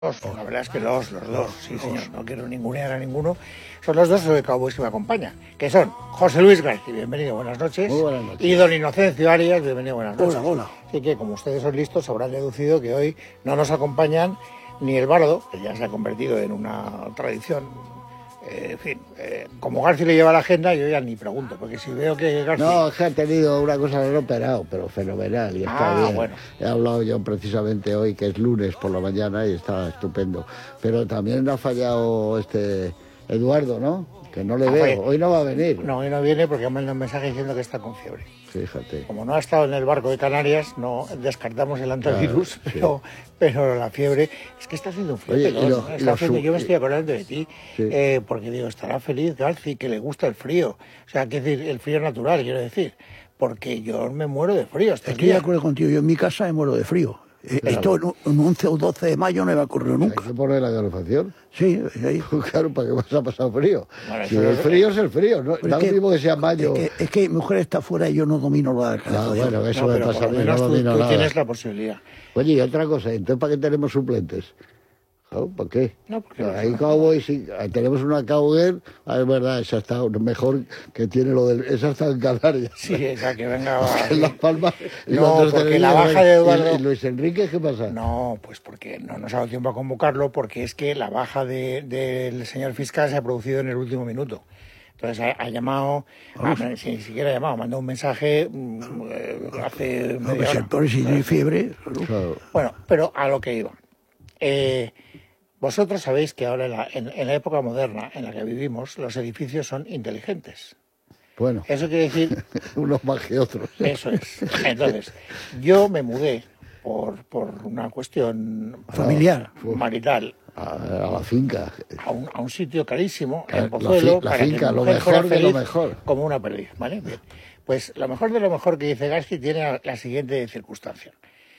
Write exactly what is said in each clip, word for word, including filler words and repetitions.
Los, la verdad es que los, los dos, sí señor, no quiero ningunear a ninguno. Son los dos de Cowboys que me acompañan, que son José Luis García, bienvenido, buenas noches. Muy buenas noches. Y don Inocencio Arias, bienvenido, buenas noches. Hola, hola. Así que como ustedes son listos, habrán deducido que hoy no nos acompañan ni el bardo, que ya se ha convertido en una tradición. Eh, en fin, eh, como García le lleva la agenda, yo ya ni pregunto, porque si veo que García... No, es que ha tenido una cosa no operado, pero fenomenal, y está Ah, bien. bueno. He hablado yo precisamente hoy, que es lunes por la mañana, y está estupendo. Pero también ha fallado este Eduardo, ¿no? Que no le Ah, veo, fue... hoy no va a venir. No, hoy no viene porque ha mandado un mensaje diciendo que está con fiebre. Fíjate. Como no ha estado en el barco de Canarias, no descartamos el antivirus, Claro, sí. pero, pero la fiebre... Es que está haciendo un frío. Oye, ¿no? y lo- Está y lo haciendo- sub- yo me estoy acordando de ti, Sí. eh, porque digo, estará feliz Garci, que le gusta el frío. O sea, quiero decir, el frío natural, quiero decir. Porque yo me muero de frío. Este Estoy de día. acuerdo contigo, yo en mi casa me muero de frío. Eh, Claro. Esto en un- en once o doce de mayo no me ha ocurrido nunca. Hay que poner la calefacción. Sí, ahí. Claro, ¿para qué vas a pasar frío? Bueno, Si eso el es- frío es el frío, no, Pero da es lo que- mismo que sea mayo. Es que, es que mi mujer está fuera y yo no domino la Ah, calefacción. bueno, eso No, me pero pasa por a lo mí, no menos tú, domino tú nada. tienes la posibilidad. Oye, y otra cosa, entonces ¿para qué tenemos suplentes? ¿No? ¿Para qué? No, porque- Ahí Cowboys, sí, ahí tenemos una Cowgirl, ah, es verdad, esa está mejor que tiene lo del... Esa está en Canarias. Sí, esa que venga... va- En Las Palmas. y No, nosotros porque tenemos- la baja de Eduardo- ¿Y, y Luis Enrique qué pasa? No, pues porque no nos ha dado tiempo a convocarlo, porque es que la baja de- del señor fiscal se ha producido en el último minuto. Entonces ha, ha llamado, ah, si ni siquiera ha llamado, mandó un mensaje mm, eh, hace No, media pues hora. el pobre si tiene fiebre. ¿no? Claro. Bueno, pero a lo que iba. Eh, vosotros sabéis que ahora en la, en- en la época moderna en la que vivimos, los edificios son inteligentes. Bueno, Eso quiere decir, unos más que otros. eso es. Entonces, yo me mudé por, por una cuestión Familiar. marital A, a la finca. a un, a un sitio carísimo, La- en la Pozuelo, fi- la para finca, que mi lo mujer mejor fuera de lo feliz mejor. como una perdiz, ¿vale? Bien. Pues lo mejor de lo mejor que dice Gasky tiene la, la siguiente circunstancia.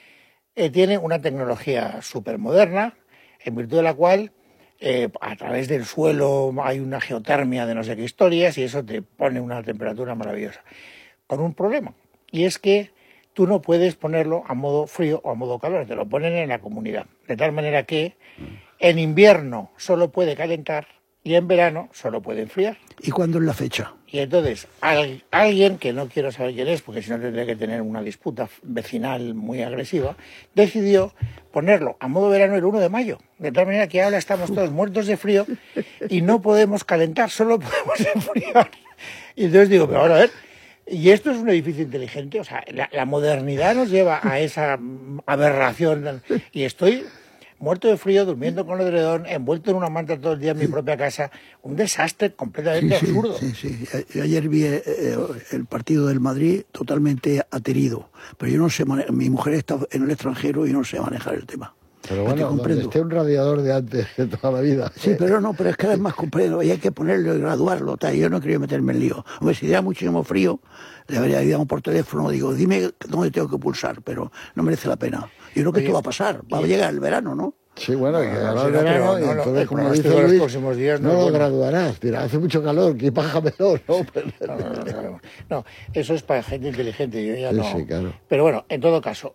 Eh, tiene una tecnología súper moderna, en virtud de la cual eh, a través del suelo hay una geotermia de no sé qué historias y eso te pone una temperatura maravillosa. Con un problema, y es que tú no puedes ponerlo a modo frío o a modo calor, te lo ponen en la comunidad. De tal manera que en invierno solo puede calentar y en verano solo puede enfriar. ¿Y cuándo es la fecha? Y entonces, al- alguien, que no quiero saber quién es, porque si no tendría que tener una disputa vecinal muy agresiva, decidió ponerlo a modo verano el uno de mayo. De tal manera que ahora estamos todos muertos de frío y no podemos calentar, solo podemos enfriar. Y entonces digo, pero ahora a ver, ¿y esto es un edificio inteligente? O sea, la, la modernidad nos lleva a esa mm, aberración. Y estoy muerto de frío, durmiendo con el edredón, envuelto en una manta todo el día en mi propia casa. Un desastre completamente Sí, sí, absurdo. sí, sí. Yo ayer vi eh, eh, el partido del Madrid totalmente aterido. Pero yo no sé manejar. Mi mujer está en el extranjero y no sé manejar el tema. Pero No te bueno, donde comprendo. esté un radiador de antes de toda la vida. Sí, pero no, pero es que además comprendo, y hay que ponerlo y graduarlo, tal. Yo no quería meterme en lío. Hombre, si diera muchísimo frío, le habría llamado por teléfono, digo, dime dónde tengo que pulsar, pero no merece la pena. Yo creo que Oye, esto va a pasar, va a llegar el verano, ¿no? Sí, bueno, que Bueno, ahora sí, el no, pero verano, no, y no, entonces, el como pronóstico dice de los Luis, próximos días no no es lo bueno. graduarás. Dirá, hace mucho calor, que pájamelo, ¿no? No, no, no, no, no, eso es para gente inteligente, yo ya Sí, no. sí, claro. Pero bueno, en todo caso,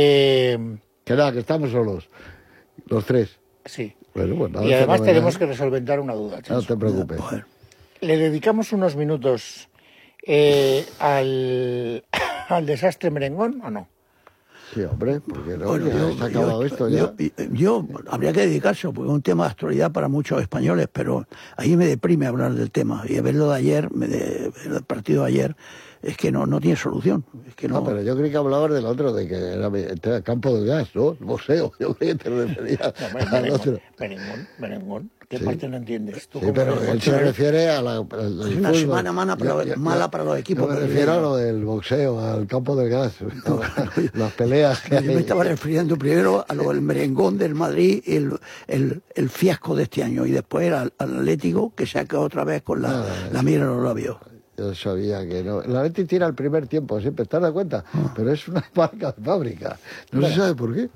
que Que nada, que estamos solos, los tres. sí. Bueno, pues nada, Y además fenomenal. tenemos que resolventar una duda, No Chacho. te preocupes. Joder. Le dedicamos unos minutos eh, al, al desastre merengón o no? Sí, hombre, porque no, Bueno, ya yo- se ha acabado yo- esto ya. yo- yo- habría que dedicarse, porque es un tema de actualidad para muchos españoles, pero a mí me deprime hablar del tema. Y verlo de ayer, me de, ver el partido de ayer, es que no, no tiene solución. Es que No, no, pero yo creí que hablabas del otro, de que era el campo del gas, ¿no? El boxeo. Yo creí que te referías No, hombre, al otro. merengón, merengón, merengón. ¿Qué Sí. parte no entiendes? ¿Tú Sí, cómo pero merengón? él se refiere a la... al- al Es una fútbol. semana mala para, Yo- yo- mala yo- para los equipos. Yo me porque- refiero a lo del boxeo, al campo del gas. Las peleas que Yo me hay. estaba refiriendo primero a lo del merengón del Madrid, el, el, el fiasco de este año, y después al, al Atlético, que se ha quedado otra vez con la, Nada, la mira en los labios. Yo sabía que no. La Leti tira el primer tiempo siempre, ¿te das cuenta? Pero es una marca de fábrica. No se sabe por qué.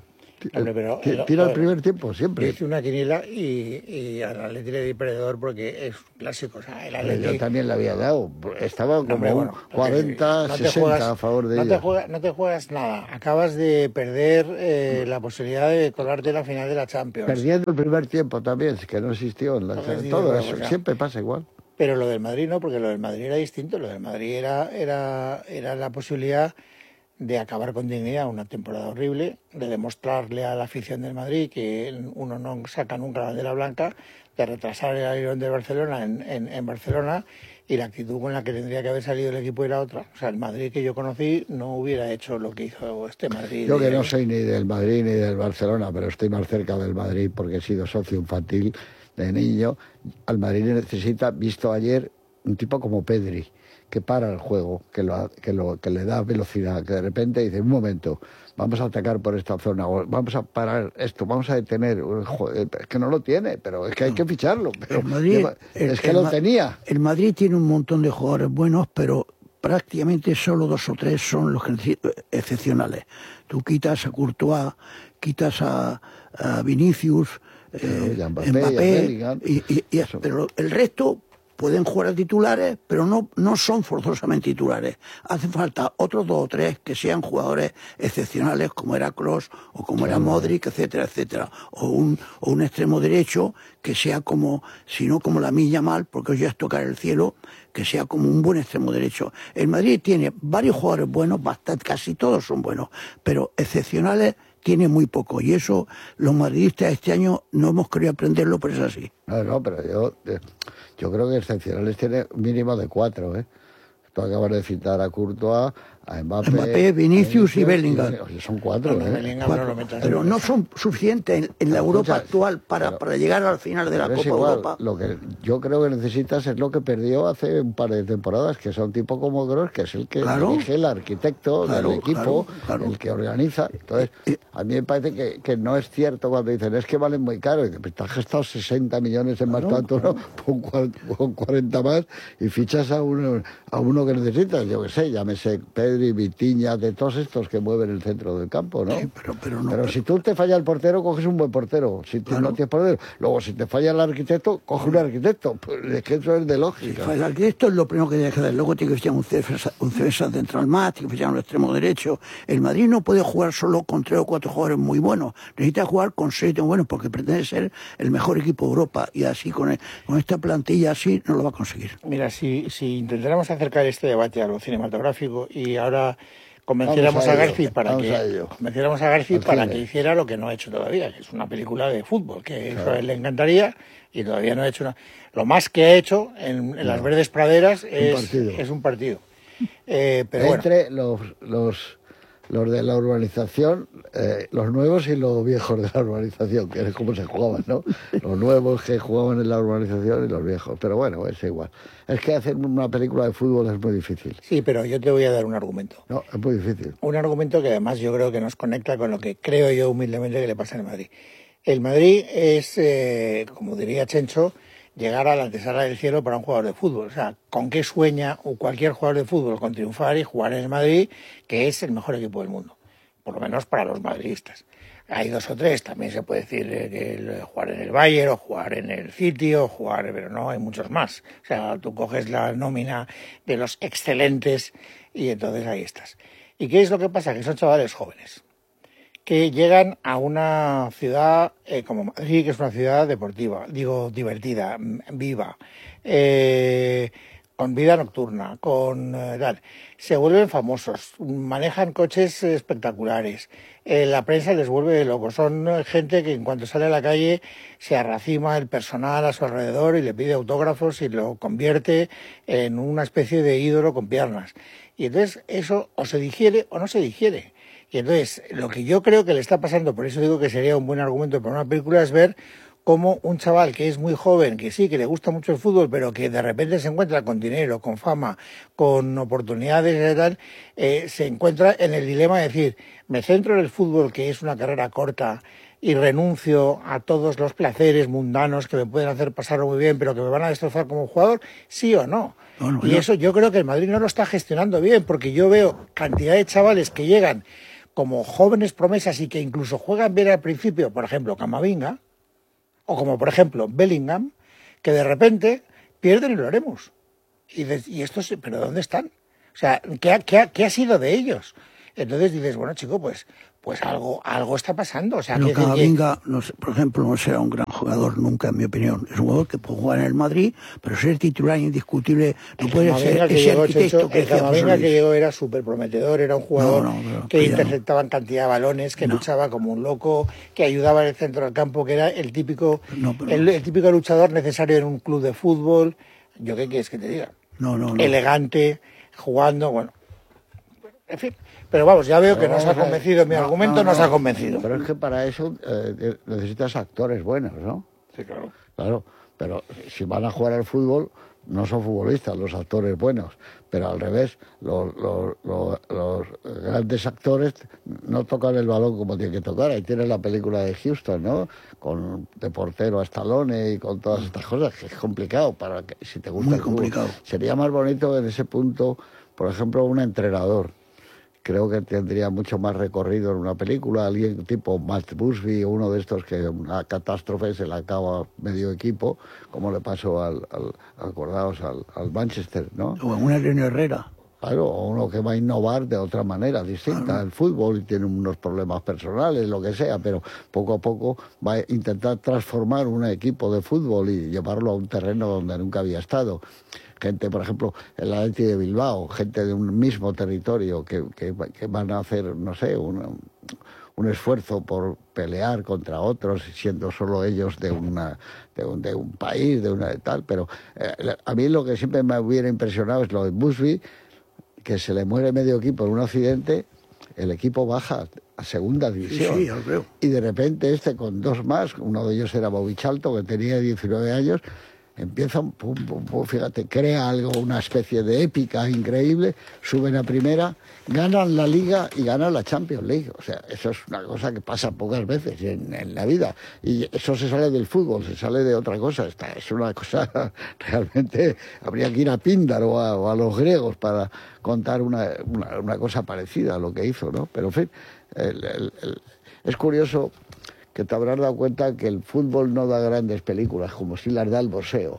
Hombre, pero Tira el, el primer tiempo, siempre. Hice una quiniela y, y al Atleti le di perdedor porque es un clásico. O sea, el Atleti... Yo también le había dado. Estaba como no, hombre, bueno, cuarenta, no sesenta juegas, a favor de no ella. Te juegas, no te juegas nada. Acabas de perder eh, la posibilidad de colarte la final de la Champions. Perdiendo el primer tiempo también, que no existió. En la, no todo eso, o sea, siempre pasa igual. Pero lo del Madrid no, porque lo del Madrid era distinto. Lo del Madrid era, era, era la posibilidad de acabar con dignidad una temporada horrible, de demostrarle a la afición del Madrid que uno no saca nunca la bandera blanca, de retrasar el avión de Barcelona en, en, en Barcelona, y la actitud con la que tendría que haber salido el equipo era otra. O sea, el Madrid que yo conocí no hubiera hecho lo que hizo este Madrid. Yo que no soy ni del Madrid ni del Barcelona, pero estoy más cerca del Madrid porque he sido socio infantil de niño. Al Madrid necesita, visto ayer, un tipo como Pedri, que para el juego, que, lo, que, lo, que le da velocidad, que de repente dice, un momento, vamos a atacar por esta zona, vamos a parar esto, vamos a detener, joder, es que no lo tiene, pero es que hay que ficharlo, pero el Madrid, lleva, el, es que el, lo tenía. El Madrid tiene un montón de jugadores buenos, pero prácticamente solo dos o tres son los excepcionales. Tú quitas a Courtois, quitas a, a Vinicius, eh, Mbappé, Mbappé y, y, y, pero el resto pueden jugar a titulares, pero no, no son forzosamente titulares. Hacen falta otros dos o tres que sean jugadores excepcionales, como era Kroos o como era Modric, etcétera, etcétera. O un, o un extremo derecho que sea como, si no como la Lamine Yamal, porque hoy ya es tocar el cielo, que sea como un buen extremo derecho. El Madrid tiene varios jugadores buenos, bastante, casi todos son buenos, pero excepcionales tiene muy poco, y eso los madridistas este año no hemos querido aprenderlo, pero es así. No, no, pero yo, yo creo que excepcionales tiene un mínimo de cuatro, ¿eh? Tú acabas de citar a Courtois, a Mbappé, Mbappé Vinicius, Vinicius y Bellingham. Y son cuatro, no, ¿eh? Bellingham cuatro. No lo metas, pero no son suficientes en, en la no, Europa escucha, actual para, pero, para llegar al final de la Copa igual, Europa. Lo que yo creo que necesitas es lo que perdió hace un par de temporadas, que es un tipo como Kroos, que es el que claro, dirige, el arquitecto claro, del equipo, claro, claro. el que organiza. Entonces, a mí me parece que, que no es cierto cuando dicen, es que valen muy caro, y que te has gastado sesenta millones en claro, más tanto, claro. ¿no? Con, con cuarenta más, y fichas a uno, a uno que necesitas, yo que sé, llámese Pedri, Vitinha, de todos estos que mueven el centro del campo, ¿no? Sí, pero, pero, no, pero, pero si tú te falla el portero, coges un buen portero. Si claro. no tienes portero, luego si te falla el arquitecto, coge un arquitecto. Pues es que eso es de lógica. Si el arquitecto es lo primero que tiene que hacer. Luego tiene que fichar un defensa, un defensa central más, tiene que fichar un extremo derecho. El Madrid no puede jugar solo con tres o cuatro jugadores muy buenos. Necesita jugar con seis buenos porque pretende ser el mejor equipo de Europa. Y así, con, el, con esta plantilla así, no lo va a conseguir. Mira, si, si intentáramos acercar este debate a lo cinematográfico y ahora convenciéramos a, a García para que a convenciéramos a García para que hiciera lo que no ha hecho todavía, que es una película de fútbol, que claro. Eso a él le encantaría y todavía no ha hecho nada. Lo más que ha hecho en, en no. las verdes praderas es un, es un partido. Eh, pero Entre bueno. los, los los de la urbanización, eh, los nuevos y los viejos de la urbanización, que es como se jugaban, ¿no? Los nuevos que jugaban en la urbanización y los viejos. Pero bueno, es igual. Es que hacer una película de fútbol es muy difícil. Sí, pero yo te voy a dar un argumento. No, es muy difícil. Un argumento que además yo creo que nos conecta con lo que creo yo humildemente que le pasa en el Madrid. El Madrid es, eh, como diría Chencho, llegar a la antesala del cielo para un jugador de fútbol. O sea, ¿con qué sueña cualquier jugador de fútbol? Con triunfar y jugar en el Madrid, que es el mejor equipo del mundo. Por lo menos para los madridistas. Hay dos o tres, también se puede decir que el, jugar en el Bayern, o jugar en el City, o jugar, pero no, hay muchos más. O sea, tú coges la nómina de los excelentes y entonces ahí estás. ¿Y qué es lo que pasa? Que son chavales jóvenes que llegan a una ciudad eh, como Madrid, que es una ciudad deportiva, digo, divertida, viva, eh, con vida nocturna, con eh, tal. Se vuelven famosos, manejan coches espectaculares, eh, la prensa les vuelve locos. Son gente que en cuanto sale a la calle se arracima el personal a su alrededor y le pide autógrafos y lo convierte en una especie de ídolo con piernas. Y entonces eso o se digiere o no se digiere. Y entonces, lo que yo creo que le está pasando, por eso digo que sería un buen argumento para una película, es ver cómo un chaval que es muy joven, que sí, que le gusta mucho el fútbol, pero que de repente se encuentra con dinero, con fama, con oportunidades y tal, eh, se encuentra en el dilema de decir, me centro en el fútbol, que es una carrera corta, y renuncio a todos los placeres mundanos que me pueden hacer pasarlo muy bien, pero que me van a destrozar como jugador, sí o no. Bueno, y yo... eso yo creo que el Madrid no lo está gestionando bien, porque yo veo cantidad de chavales que llegan como jóvenes promesas y que incluso juegan bien al principio, por ejemplo, Camavinga, o como por ejemplo Bellingham, que de repente pierden y lo haremos. Y, de, y estos, ¿pero dónde están? O sea, ¿qué ha, qué ha, qué ha sido de ellos? Entonces dices, bueno, chico, pues, pues algo, algo está pasando. O sea, pero que Camavinga, no sé, por ejemplo, no será un gran jugador nunca, en mi opinión. Es un jugador que puede jugar en el Madrid, pero ser titular indiscutible no puede ser que ese llegó, arquitecto Checho, que el Camavinga que llegó era súper prometedor, era un jugador no, no, que que interceptaba en cantidad de balones, que no. luchaba como un loco, que ayudaba en el centro del campo, que era el típico, no, pero... el, el típico luchador necesario en un club de fútbol. ¿Yo qué quieres que te diga? No, no, no. Elegante, jugando, bueno. En fin, pero vamos, ya veo que nos ha convencido, mi no, argumento no, nos no, ha convencido. Pero es que para eso eh, necesitas actores buenos, ¿no? Sí, claro. Claro, pero si van a jugar al fútbol, no son futbolistas los actores buenos, pero al revés, los, los, los, los grandes actores no tocan el balón como tienen que tocar. Ahí tienes la película de Houston, ¿no? Con de portero a Stallone y con todas estas cosas, que es complicado para que si te gusta Muy el fútbol. complicado. Sería más bonito en ese punto, por ejemplo, un entrenador. Creo que tendría mucho más recorrido en una película, alguien tipo Matt Busby, uno de estos que una catástrofe se le acaba medio equipo, como le pasó al, al acordaos, al, al Manchester, ¿no? O en una Elena Herrera. Claro, o uno que va a innovar de otra manera distinta al fútbol y tiene unos problemas personales, lo que sea, pero poco a poco va a intentar transformar un equipo de fútbol y llevarlo a un terreno donde nunca había estado. Gente, por ejemplo, el Atleti de Bilbao, gente de un mismo territorio que, que, que van a hacer, no sé, un, un esfuerzo por pelear contra otros, siendo solo ellos de una de un, de un país, de una de tal. Pero eh, a mí lo que siempre me hubiera impresionado es lo de Busby, que se le muere medio equipo en un accidente, el equipo baja a segunda división. Sí, sí, yo creo. Y de repente este con dos más, uno de ellos era Bobichalto, que tenía diecinueve años, empieza, pum, pum, pum, fíjate, crea algo, una especie de épica increíble, suben a primera, ganan la Liga y ganan la Champions League. O sea, eso es una cosa que pasa pocas veces en, en la vida. Y eso se sale del fútbol, se sale de otra cosa. Esta es una cosa, realmente, habría que ir a Píndar o a, o a los griegos para contar una, una, una cosa parecida a lo que hizo, ¿no? Pero, en fin, el, el, el, es curioso que te habrás dado cuenta que el fútbol no da grandes películas, como si las da el boxeo.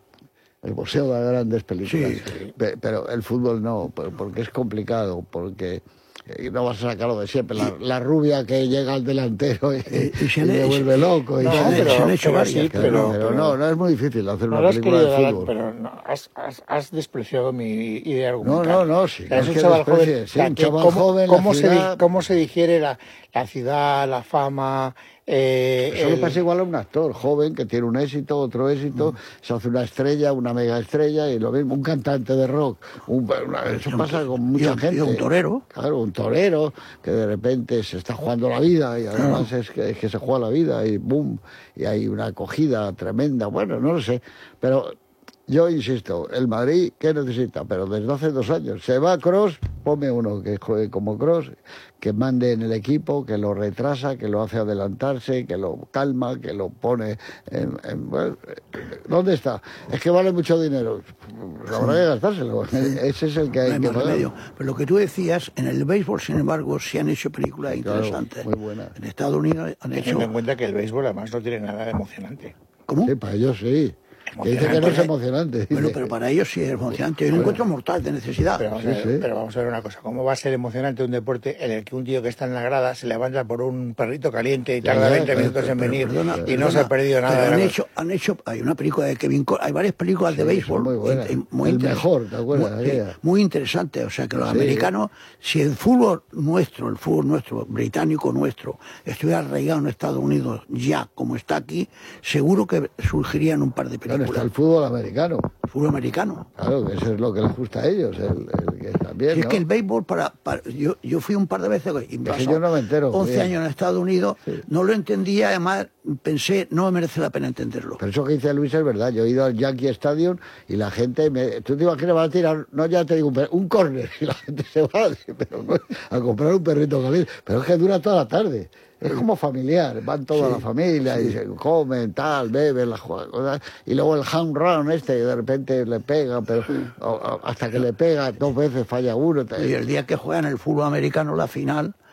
El boxeo da grandes películas, sí, pero el fútbol no, porque es complicado, porque no vas a sacarlo de siempre. La, la rubia que llega al delantero y, y, y se le vuelve loco. Y no, se, pero, se han hecho pero, sí, pero, pero, pero no, no es muy difícil hacer no una película de dar, fútbol. Pero no, has, has, has despreciado mi idea argumental. No, no, no, sí. O sea, es un chaval joven. Sí, un chaval ¿cómo, joven cómo, se, ¿Cómo se digiere la, la ciudad, la fama? Eh, Eso el... le pasa igual a un actor joven que tiene un éxito, otro éxito, mm. se hace una estrella, una mega estrella y lo mismo, un cantante de rock. Un, una, eso pasa con mucha y, gente. Y un torero. Claro, un torero que de repente se está jugando la vida y además ah. es, que, es que se juega la vida y boom, y hay una acogida tremenda. Bueno, no lo sé, pero yo insisto, el Madrid, ¿qué necesita? Pero desde hace dos años. Se va Kroos, ponme uno que juegue como Kroos, que mande en el equipo, que lo retrasa, que lo hace adelantarse, que lo calma, que lo pone en... en bueno, ¿dónde está? Es que vale mucho dinero. Habrá que gastárselo. Ese es el que hay no hay que pagar. Remedio. Pero lo que tú decías, en el béisbol, sin embargo, sí han hecho películas claro, interesantes. Muy buenas. En Estados Unidos han hecho... Teniendo en cuenta que el béisbol además no tiene nada de emocionante. ¿Cómo? Sí, para ellos sí. Que dice que no es emocionante. Bueno, pero para ellos sí es emocionante. Yo lo encuentro mortal de necesidad. Pero vamos, sí, ver, sí. pero vamos a ver una cosa. ¿Cómo va a ser emocionante un deporte en el que un tío que está en la grada se levanta por un perrito caliente y tarda ya, veinte minutos pero, en venir pero, perdona, y perdona, no se ha perdido nada? Han hecho, han hecho, hay una película de Kevin Costner, hay varias películas sí, de béisbol. Muy buena. Y, y muy el mejor, ¿te acuerdas? Muy, sí, muy interesante. O sea, que los sí. americanos, si el fútbol nuestro, el fútbol nuestro, británico nuestro, estuviera arraigado en Estados Unidos ya como está aquí, seguro que surgirían un par de películas. Bueno, está el fútbol americano. El fútbol americano. Claro, que eso es lo que les gusta a ellos, el, el que también, si es ¿no? que el béisbol, para, para yo, yo fui un par de veces, y es que yo no me entero. once bien. años en Estados Unidos, sí. no lo entendía, además pensé, no me merece la pena entenderlo. Pero eso que dice Luis es verdad, yo he ido al Yankee Stadium y la gente, me, tú te imaginas que van a tirar, no ya te digo, un, un córner, y la gente se va pero no, a comprar un perrito caliente, pero es que dura toda la tarde. Es como familiar, van toda sí, la familia sí. y se comen, tal, beben, las cosas. Y luego el home run este, de repente le pega, pero sí. o, o, hasta que le pega dos veces falla uno. Y el día que juegan el fútbol americano la final,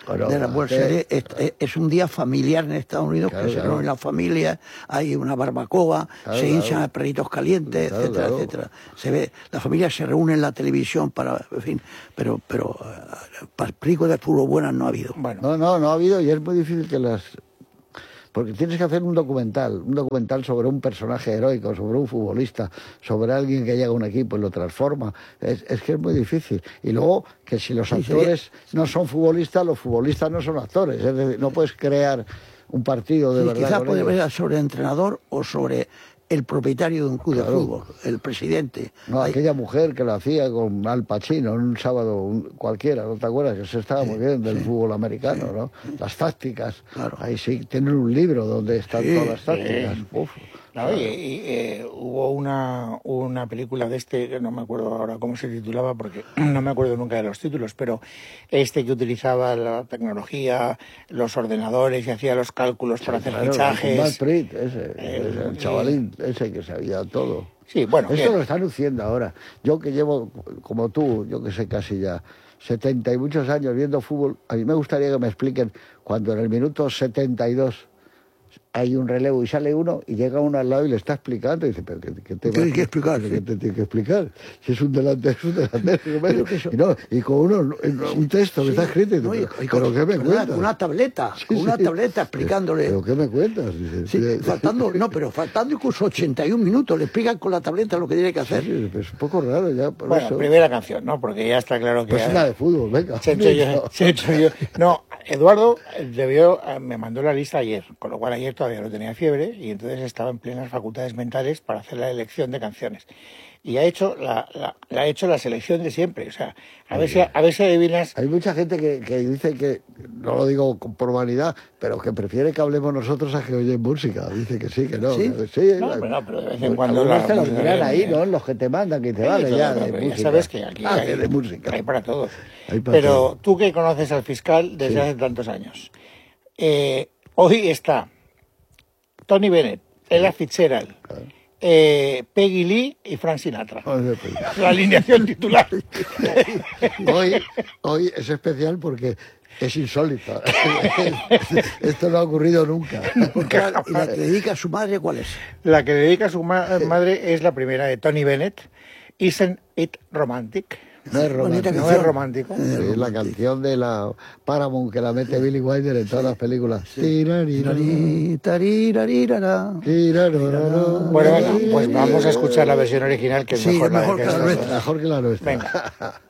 Bueno, de la World que- Series. Es, es- es un día familiar en Estados Unidos, Claro, que se claro. reúnen las familias, hay una barbacoa, Claro, se hinchan claro. a perritos calientes, Claro, etcétera, claro. etcétera. Se ve, la familia se reúne en la televisión para, en fin, pero, pero eh, para películas de fútbol buenas no ha habido. Bueno, No, no, no ha habido y es muy difícil que las... Porque tienes que hacer un documental, un documental sobre un personaje heroico, sobre un futbolista, sobre alguien que llega a un equipo y lo transforma. Es, es que es muy difícil. Y luego, que si los Sí, sería- actores no son futbolistas, los futbolistas no son actores. Es decir, no puedes crear un partido de Sí, verdad. quizás con puede ellos. ver sobre el entrenador o sobre el propietario de un club Claro. de fútbol, el presidente. No, Hay- aquella mujer que lo hacía con Al Pacino en un sábado un- cualquiera, ¿no te acuerdas? Que se estaba muy bien del fútbol americano, ¿no? Las tácticas. Claro. Ahí sí, tienen un libro donde están Sí, todas las tácticas. Uf. no, y, y, eh, hubo una, una película de este, que no me acuerdo ahora cómo se titulaba, porque no me acuerdo nunca de los títulos, pero este que utilizaba la tecnología, los ordenadores y hacía los cálculos para hacer Claro, fichajes. Matt Pritt, ese, El- ese, el chavalín, ese que sabía todo. Sí, bueno, Esto bien. lo están luciendo ahora. Yo que llevo, como tú, yo que sé casi ya, setenta y muchos años viendo fútbol, a mí me gustaría que me expliquen cuando en el minuto setenta y dos hay un relevo y sale uno y llega uno al lado y le está explicando y dice, pero ¿qué, qué te ¿Qué va- hay que explicar? ¿Qué te tiene que explicar? Si es un delantero, es un delantero. Pero que eso- Y, no, y con uno, un texto que está escrito y No, y- dice, y pero, con- ¿pero qué me ¿verdad? cuentas? Con una tableta, Sí, con una sí. tableta explicándole. ¿Pero qué me cuentas? Dice, Sí, sí, faltando, no, pero faltando incluso ochenta y un minutos, le explican con la tableta lo que tiene que hacer. sí, es un poco raro ya, por Bueno, eso. primera canción, ¿no? Porque ya está claro que... Pues una de fútbol, venga. Se he hecho yo, se he hecho yo. No, Eduardo debió, me mandó la lista ayer, con lo cual ayer todavía no tenía fiebre y entonces estaba en plenas facultades mentales para hacer la elección de canciones. Y ha hecho la, la, la ha hecho la selección de siempre. O sea, a ver si, a ver si adivinas. Hay mucha gente que, que dice que, no lo digo por vanidad, pero que prefiere que hablemos nosotros a que oyen música. Dice que sí, que no. ¿Sí? Que sí, No, la- pero no, pero de vez en Pues cuando algunos la te lo música dirán de- ahí, ¿no? Los que te mandan, que te Sí, vale todo, ya no, de pero ya música. sabes que aquí Ah, hay, que de música. hay para todos. Hay para Pero todo. tú que conoces al fiscal desde Sí. hace tantos años, eh, hoy está Tony Bennett, Ella Fitzgerald, eh, Peggy Lee y Frank Sinatra. Joder, pues. La alineación titular. Hoy, hoy es especial porque es insólito. Esto no ha ocurrido nunca. ¿Y la que dedica a su madre cuál es? La que dedica a su ma- madre es la primera de Tony Bennett, Isn't It Romantic. No es Bonita romántico. No canción. es romántico. Sí, es la canción de la Paramount que la mete Billy Wilder en todas las películas. Tirarirara, Tari, tarirarirara. tirararara. Bueno, venga, pues vamos a escuchar la versión original que es Sí, mejor, es mejor la que la de nuestra. Mejor que la nuestra. Venga.